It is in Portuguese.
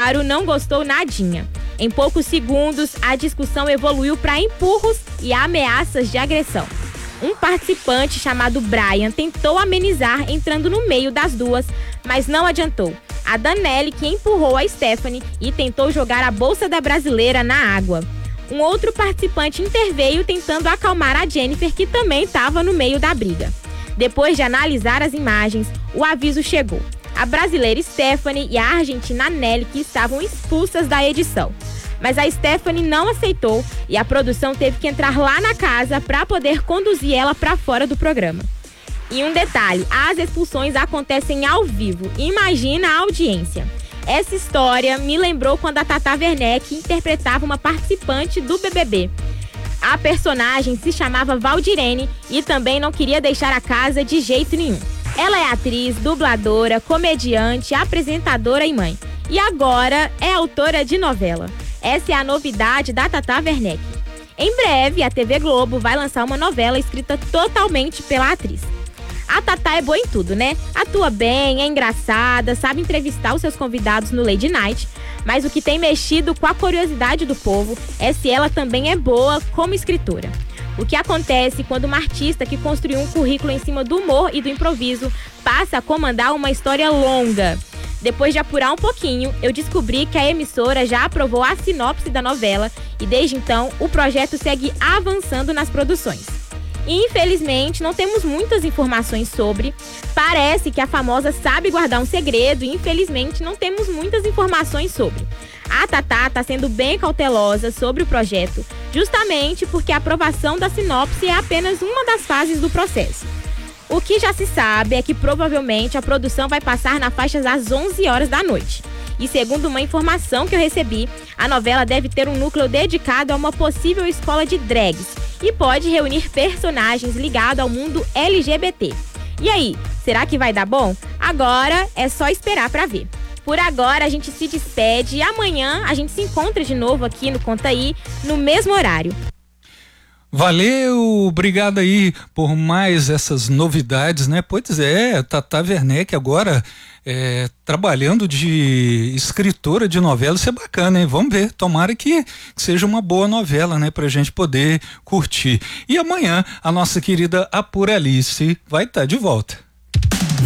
claro, não gostou nadinha. Em poucos segundos, a discussão evoluiu para empurros e ameaças de agressão. Um participante chamado Brian tentou amenizar entrando no meio das duas, mas não adiantou. A Danelli que empurrou a Stephanie e tentou jogar a bolsa da brasileira na água. Um outro participante interveio tentando acalmar a Jennifer, que também estava no meio da briga. Depois de analisar as imagens, o aviso chegou. A brasileira Stephanie e a argentina Nelly que estavam expulsas da edição. Mas a Stephanie não aceitou e a produção teve que entrar lá na casa para poder conduzir ela para fora do programa. E um detalhe, as expulsões acontecem ao vivo. Imagina a audiência. Essa história me lembrou quando a Tata Werneck interpretava uma participante do BBB. A personagem se chamava Valdirene e também não queria deixar a casa de jeito nenhum. Ela é atriz, dubladora, comediante, apresentadora e mãe. E agora é autora de novela. Essa é a novidade da Tata Werneck. Em breve, a TV Globo vai lançar uma novela escrita totalmente pela atriz. A Tata é boa em tudo, né? Atua bem, é engraçada, sabe entrevistar os seus convidados no Lady Night. Mas o que tem mexido com a curiosidade do povo é se ela também é boa como escritora. O que acontece quando uma artista que construiu um currículo em cima do humor e do improviso passa a comandar uma história longa? Depois de apurar um pouquinho, eu descobri que a emissora já aprovou a sinopse da novela e desde então o projeto segue avançando nas produções. Infelizmente, não temos muitas informações sobre. Parece que a famosa sabe guardar um segredo e infelizmente não temos muitas informações sobre. A Tata está sendo bem cautelosa sobre o projeto, justamente porque a aprovação da sinopse é apenas uma das fases do processo. O que já se sabe é que provavelmente a produção vai passar na faixa das 11 horas da noite. E segundo uma informação que eu recebi, a novela deve ter um núcleo dedicado a uma possível escola de drags e pode reunir personagens ligados ao mundo LGBT. E aí, será que vai dar bom? Agora é só esperar para ver. Por agora a gente se despede e amanhã a gente se encontra de novo aqui no Conta Aí, no mesmo horário. Valeu, obrigado aí por mais essas novidades, né? Pois é, Tata Werneck agora trabalhando de escritora de novela, isso é bacana, hein? Vamos ver, tomara que seja uma boa novela, né? Pra gente poder curtir. E amanhã a nossa querida Apuralice vai estar de volta.